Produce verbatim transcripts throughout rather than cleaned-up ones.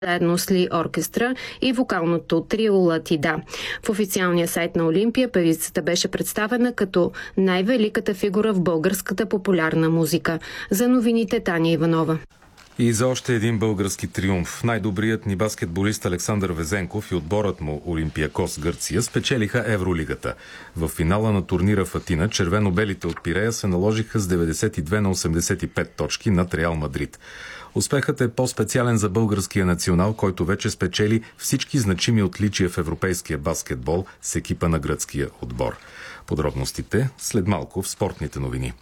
заедно с Ли оркестра и вокалното трио Латида. В официалния сайт на Олимпия певицата беше представена като най-великата фигура в българската популярна музика. За новините Таня Иванова. И за още един български триумф. Най-добрият ни баскетболист Александър Везенков и отборът му Олимпиакос Гърция спечелиха Евролигата. В финала на турнира в Атина червено-белите от Пирея се наложиха с деветдесет и две на осемдесет и пет точки над Реал Мадрид. Успехът е по-специален за българския национал, който вече спечели всички значими отличия в европейския баскетбол с екипа на гръцкия отбор. Подробностите след малко в спортните новини.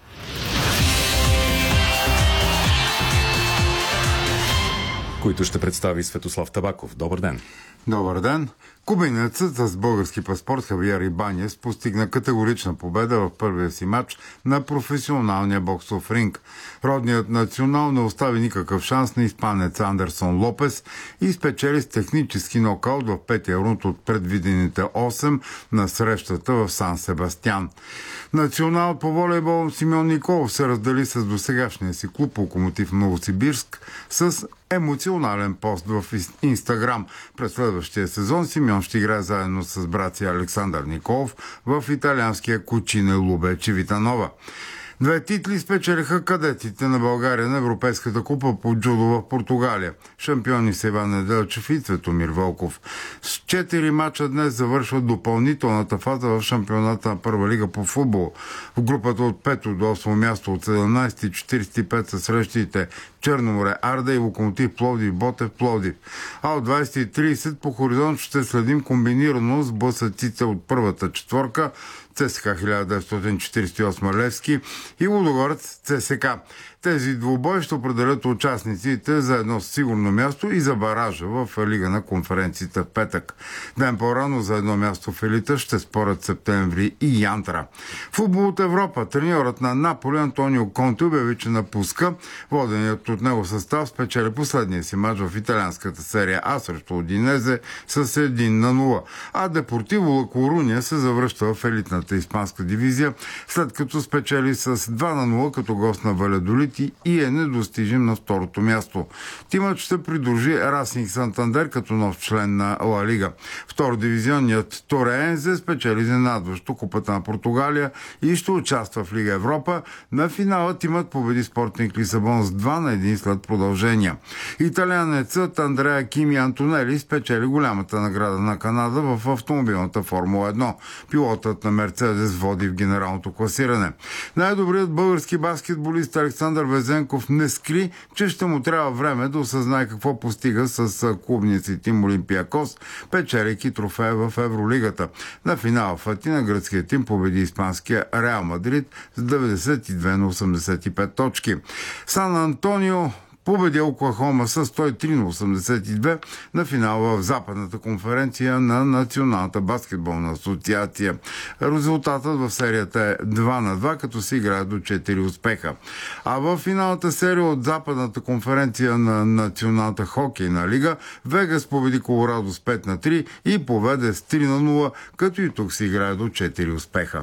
Които ще представи Светослав Табаков. Добър ден! Добър ден! Кубинецът с български паспорт Хавиер Ибаньес постигна категорична победа в първия си матч на професионалния боксов ринг. Родният национал не остави никакъв шанс на испанец Андерсон Лопес и спечели с технически нокаут в петия рунд от предвидените осем на срещата в Сан Себастьян. Национал по волейбол Симеон Николов се раздели с досегашния си клуб Локомотив Новосибирск с емоционален пост в Инстаграм. През следващия сезон Симеон ще играе заедно с брат си Александър Николов в италианския Кучине Лубе Чивитанова. Две титли спечелиха кадетите на България на Европейската купа по джудо в Португалия. Шампиони са Иван Неделчев и Цветомир Вълков. С четири мача днес завършва допълнителната фаза в шампионата на Първа лига по футбол. В групата от пето до осмо място от седемнадесет и четиридесет и пет са срещите Черноморе Арда и Локомотив Пловдив Ботев Пловдив. А от двадесет и тридесет по хоризонт ще следим комбинирано с блъсъците от първата четворка ЦСКА хиляда деветстотин четиридесет и осем Левски и Лудогорец ЦСК. Тези двубои ще определят участниците за едно сигурно място и за баража в Лига на конференцията в петък. Ден по-рано за едно място в елита ще спорят Септември и Янтра. Футбол от Европа. Треньорът на Наполи Антонио Конте обяви, че напуска. Воденият от него състав спечели последния си мач в италианската серия А срещу Удинезе с един на нула. А Депортиво Ла Коруня се завръща в елитната испанска дивизия, след като спечели с два на нула като гост на Валядолид и е недостижим на второто място. Тимът ще придружи Расинг Сантандер като нов член на Ла Лига. Втородивизионният Тореензе спечели изненадващо Купата на Португалия и ще участва в Лига Европа. На финала тимът победи Спортинг Лисабон с два на един след продължения. Италианецът Андреа Кими Антонели спечели голямата награда на Канада в автомобилната Формула едно. Пилотът на Мерцедес води в генералното класиране. Най-добрият български баскетболист Александър Везенков не скри, че ще му трябва време да осъзнае какво постига с клубния си тим Олимпиакос, печелейки трофея в Евролигата. На финала в Атина гръцкият тим победи испанския Реал Мадрид с деветдесет и две на осемдесет и пет точки. Сан Антонио победи Оклахома с сто и три на осемдесет и две на финала в западната конференция на Националната баскетболна асоциация. Резултатът в серията е два на два, като се играе до четири успеха. А в финалната серия от западната конференция на Националната хокейна лига Вегас победи Колорадо с пет на три и поведе с три на нула, като и тук се играе до четири успеха.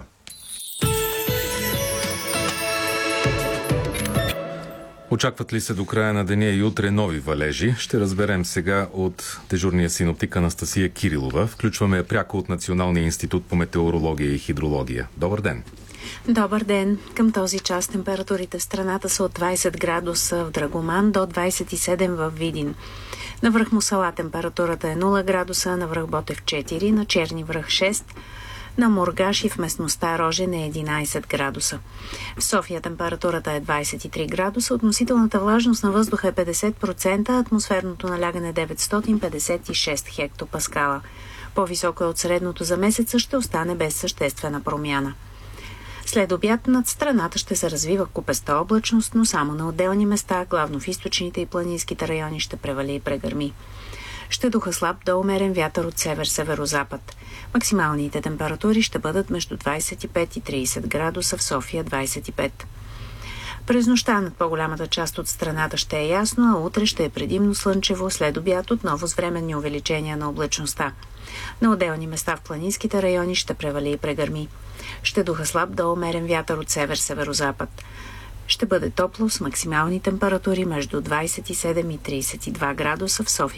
Очакват ли се до края на деня и утре нови валежи? Ще разберем сега от дежурния синоптик Анастасия Кирилова. Включваме я пряко от Националния институт по метеорология и хидрология. Добър ден! Добър ден! Към този час температурите в страната са от двадесет градуса в Драгоман до двадесет и седем в Видин. На връх Мусала температурата е нула градуса, на връх Ботев четири, на Черни връх шест, на Мургаш и в местността Рожен е единадесет градуса. В София температурата е двадесет и три градуса, относителната влажност на въздуха е петдесет процента, атмосферното налягане деветстотин петдесет и шест хектопаскала. По-високо е от средното за месеца, ще остане без съществена промяна. След обяд над страната ще се развива купеста облачност, но само на отделни места, главно в източните и планинските райони, ще превали и прегърми. Ще духа слаб до умерен вятър от север-северозапад. Максималните температури ще бъдат между двадесет и пет и тридесет градуса, в София двадесет и пет. През нощта над по-голямата част от страната ще е ясно, а утре ще е предимно слънчево, след обяд отново с временни увеличения на облачността. На отделни места в планинските райони ще превали и прегърми. Ще духа слаб до умерен вятър от север-северозапад. Ще бъде топло с максимални температури между двадесет и седем и тридесет и два градуса в София.